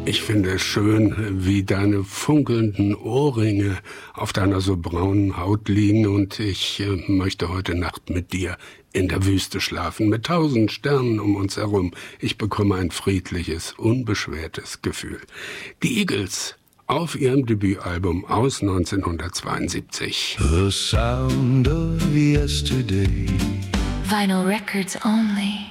Ich finde es schön, wie deine funkelnden Ohrringe auf deiner so braunen Haut liegen, und ich möchte heute Nacht mit dir in der Wüste schlafen, mit 1000 Sternen um uns herum. Ich bekomme ein friedliches, unbeschwertes Gefühl. Die Eagles auf ihrem Debütalbum aus 1972. The sound of yesterday. Vinyl records only.